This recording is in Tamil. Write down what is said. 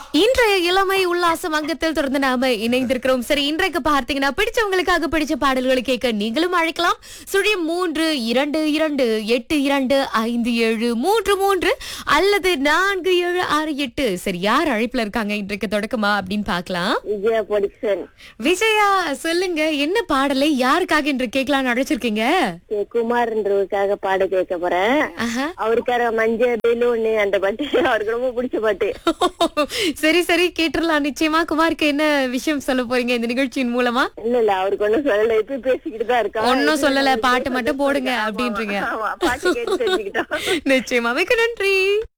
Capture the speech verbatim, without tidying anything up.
இன்றைய இளமை உல்லாசம் அங்கத்தில் தொடர்ந்து நாம இணைந்திருக்கிறோம். சரி, இன்றைக்கு பார்த்தீங்கன்னா பிடிச்சவங்களுக்காக பிடிச்ச பாடல்களை கேட்க நீங்களும் அழைக்கலாம். சுழியம் மூன்று இரண்டு இரண்டு எட்டு இரண்டு ஐந்து ஏழு மூன்று மூன்று அல்லது நான்கு ஏழு ஆறு எட்டு. சரி, யார் அழைப்புல இருக்காங்க இன்றைக்கு தொடக்கமா அப்படின்னு பார்க்கலாம். விஜயா பொடிக்சன். விஜயா, சொல்லுங்க, என்ன பாடலை யாருக்காக இன்று கேட்கலாம்னு அழைச்சிருக்கீங்க? கே. குமார்ன்றவருக்காக பாட கேட்க போறேன். ஆஹா. அவருக்காக மஞ்சள் பெலூன்னு அந்த பாட்டு அவருக்கு ரொம்ப பிடிச்ச பாட்டு. சரி சரி, கேட்டுடலாம். நிச்சயமா குமாருக்கு என்ன விஷயம் சொல்ல போறீங்க இந்த நிகழ்ச்சியின் மூலமா? இல்ல இல்ல அவருக்கு ஒண்ணும் சொல்லல, இப்ப பேசிக்கிட்டு தான் இருக்கா. ஒன்னும் சொல்லல, பாட்டு மட்டும் போடுங்க அப்படின்றீங்க. ஆமா, பாட்டு கேட்டு தெரிஞ்சுக்கிட்டோம். நிச்சயமா, மிக்க நன்றி.